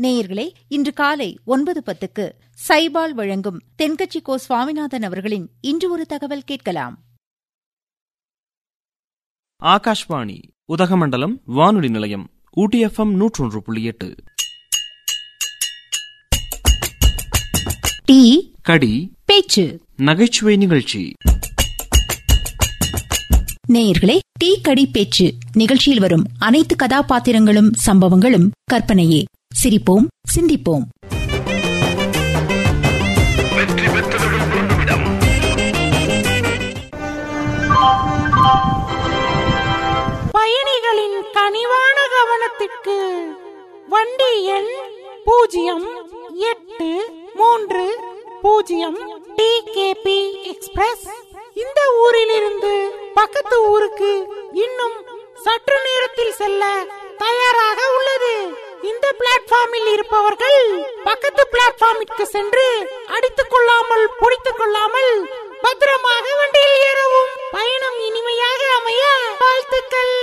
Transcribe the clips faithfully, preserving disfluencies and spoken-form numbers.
நேயர்களே, இன்று காலை ஒன்பது பத்துக்கு சைபால் வழங்கும் தென்கட்சி கோ சுவாமிநாதன் அவர்களின் இன்று ஒரு தகவல் கேட்கலாம். ஆகாஷ்வாணி உதகமண்டலம் வானொலி நிலையம் ஊட்டி எஃப்எம் நூற்றொன்று புள்ளி எட்டு. டீ கடி பேச்சு நகைச்சுவை நிகழ்ச்சி. நேயர்களே, டீ கடி பேச்சு நிகழ்ச்சியில் வரும் அனைத்து கதாபாத்திரங்களும் சம்பவங்களும் கற்பனையே. சிரிப்போம், சிந்திப்போம். பயணிகளின் கனிவான கவனத்திற்கு வண்டி எண் பூஜ்ஜியம் எட்டு மூன்று பூஜ்ஜியம் டி கே பி எக்ஸ்பிரஸ் இந்த ஊரிலிருந்து பக்கத்து ஊருக்கு இன்னும் சற்று நேரத்தில் செல்ல தயாராக உள்ளது. இந்த பிளாட்ஃபார்மில் இருப்பவர்கள் பக்கத்து பிளாட்ஃபார்மிற்கு சென்று அடித்துக் கொள்ளாமல் பொடித்துக் கொள்ளாமல் பத்திரமாக வண்டியில் ஏறவும். பயணம் இனிமையாக அமைய வாழ்த்துக்கள்.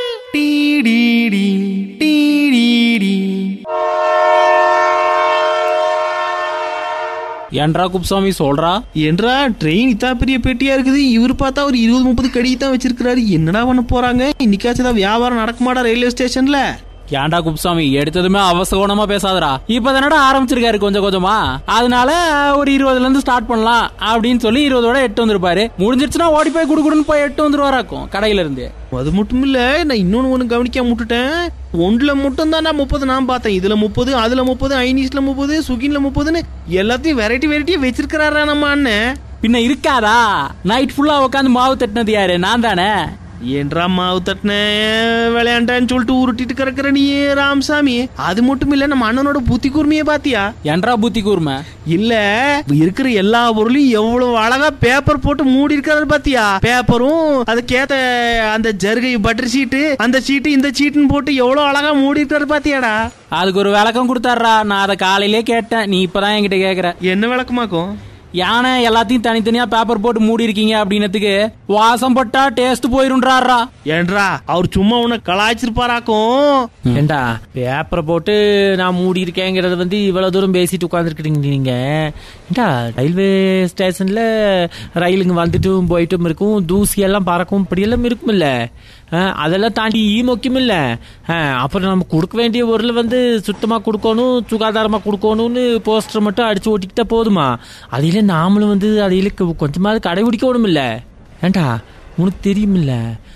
ஏன்றா குப்சாமி சொல்றா? என்றா ட்ரெயின் இத்தா பெரிய பெட்டியா இருக்குது. இவரு பார்த்தா ஒரு இருபது முப்பது கடி தான் வச்சிருக்காரு. என்னடா பண்ண போறாங்க? இன்னைக்காச்சும் வியாபாரம் நடக்குமாடா ரயில்வே ஸ்டேஷன்ல? ஏன்டா குப்சாமி எடுத்ததுமே அவசகோணமா பேசாதடா. இப்பதானடா ஆரம்பிச்சிருக்காரு கொஞ்சம் கொஞ்சமா. அதனால ஒரு இருபதுல இருந்து ஸ்டார்ட் பண்ணலாம் அப்படின்னு சொல்லி இருபதோட எட்டு வந்துருப்பாரு. முடிஞ்சிருச்சுன்னா ஓடி போய் குடுக்குடுன்னு போய் எட்டு வந்துருவாராக்கும் கடையில இருந்து. அது மட்டும் இல்ல, நான் இன்னொன்னு ஒண்ணு கவனிக்காம விட்டுட்டேன். ஒன்றுல மட்டும் தான் நான் முப்பது நான் பார்த்தேன். இதுல முப்பது, அதுல முப்பது, ஐநீஸ்ல முப்பது, சுகின்ல முப்பதுன்னு எல்லாத்தையும் வெரைட்டி வெரைட்டியா வச்சிருக்கிறாரா நம்ம அண்ணன். பின்ன இருக்காதா? நைட் ஃபுல்லா உட்காந்து மாவு தட்டினது யாரு? நான் தானே. ஏன்றா மாவு தட்டின விளையாண்டான்னு சொல்லிட்டு உருட்டிட்டு கிடக்குற நீ ராமசாமி. அது மட்டும் இல்ல, நம்ம அண்ணனோட புத்தி கூர்மையை பாத்தியா? ஏன்றா புத்தி கூர்மை? இல்ல, இருக்கிற எல்லா பொருளையும் எவ்வளவு அழகா பேப்பர் போட்டு மூடி இருக்காரு பாத்தியா? பேப்பரும் அதுக்கேத்த அந்த ஜருகை பட்டர் சீட்டு, அந்த சீட்டு இந்த சீட்டுன்னு போட்டு எவ்வளவு அழகா மூடி இருக்காரு பாத்தியாடா? அதுக்கு ஒரு விளக்கம் கொடுத்தாரா? நான் அதை காலையிலே கேட்டேன். நீ இப்பதான் என்கிட்ட கேக்குற. என்ன விளக்கமாக்கும்? யானை எல்லாத்தையும் தனித்தனியா பேப்பர் போட்டு மூடி இருக்கீங்க அப்படின்னதுக்கு வாசம் பட்டா டேஸ்ட் போயிருன்றாரா? ஏன்றா அவர் சும்மா உன்னை கலாய்ச்சிருப்பாராக்கும். ஏண்டா பேப்பரை போட்டு நான் மூடி இருக்கேங்கிறது வந்து இவ்வளவு தூரம் பேசிட்டு உட்காந்துருக்கீங்க நீங்க. ஏண்டா ரயில்வே ஸ்டேஷன்ல ரயிலுங்க வந்துட்டும் போயிட்டும் இருக்கும், தூசி எல்லாம் பறக்கும், இப்படியெல்லாம் இருக்குமில்ல. அதெல்லாம் தாண்டி முக்கியம் இல்ல. அப்புறம் நம்ம கொடுக்க வேண்டிய பொருள் வந்து சுத்தமா கொடுக்கணும், சுகாதாரமா கொடுக்கணும்னு போஸ்டர் மட்டும் அடிச்சு ஓட்டிக்கிட்டா போதுமா? அதில நாமளும் வந்து அதில கொஞ்சமாவது கடைபிடிக்கணும் இல்ல. ஏண்டா உனக்கு தெரியுமில்ல,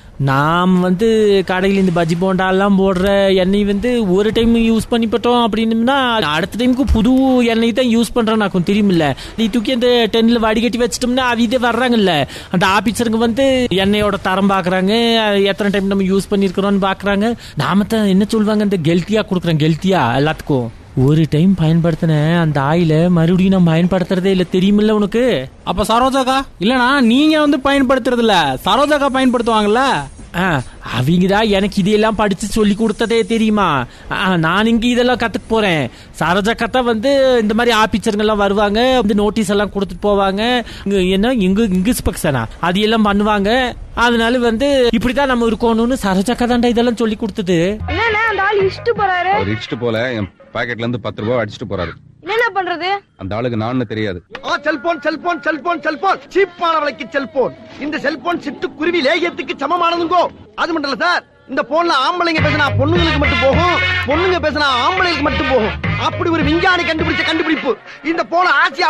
நாம் வந்து கடையில் இந்த பஜ்ஜி போண்டாலாம் போடுற எண்ணெய் வந்து ஒரு டைம் யூஸ் பண்ணிப்பட்டோம் அப்படின்னா அடுத்த டைமுக்கு புது எண்ணெய் தான் யூஸ் பண்றோம். நான் தெரியுமில்ல, நீ தூக்கி அந்த டென்ல வடிகட்டி வச்சிட்டோம்னா அவிதே வர்றாங்கல்ல. அந்த ஆபீசருங்க வந்து எண்ணெயோட தரம் பாக்குறாங்க, எத்தனை டைம் நம்ம யூஸ் பண்ணிருக்கிறோம்னு பாக்குறாங்க. நாம தான் என்ன சொல்லுவாங்க, அந்த கெல்த்தியா கொடுக்குறேன், கெல்த்தியா எல்லாத்துக்கும். ஒரு டைம் பயன்படுத்தின அந்த ஆயில மறுபடியும் நம்ம பயன்படுத்துறதே இல்ல, தெரியுமில்ல உனக்கு? அப்ப சரோஜாக்கா இல்லனா நீங்க வந்து பயன்படுத்துறது இல்ல, சரோஜாக்கா பயன்படுத்துவாங்கல்ல. அவங்கதான் எனக்கு இதெல்லாம் படிச்சு சொல்லி கொடுத்ததே தெரியுமா? நான் இங்க இதெல்லாம் கத்துக்க போறேன். சரோஜா கத்தா வந்து இந்த மாதிரி ஆபீசருங்க எல்லாம் வருவாங்க, வந்து நோட்டீஸ் எல்லாம் கொடுத்துட்டு போவாங்க. என்ன இங்க இன்ஸ்பெக்ஷனா அது எல்லாம் பண்ணுவாங்க. அதனால வந்து இப்படிதான் நம்ம இருக்கணும்னு சரோஜா கதாண்டா இதெல்லாம் சொல்லி கொடுத்தது. பாக்கெட்ல இருந்து பத்து ரூபாய் அடிச்சுட்டு போறாரு. என்ன பண்றது? அந்த ஆளுக்கு நான் தெரியாது. செல்போன் செல்போன் செல்போன் செல்போன் சீப்பான விலைக்கு செல்போன். இந்த செல்போன் சிட்டு குருவி லேகியத்துக்கு சமமானதுங்கோ. அது மட்டும் இல்ல சார், இந்த போன்ல ஆம்பளைங்க பேசினா பொண்ணுங்களுக்கு மட்டும் போகும், பொண்ணுங்க பேசினா ஆம்பளைங்களுக்கு மட்டும் போகும். அப்படி ஒரு விஞ்ஞானி கண்டுபிடிச்ச கண்டுபிடிப்பு இந்த போன ஆசியா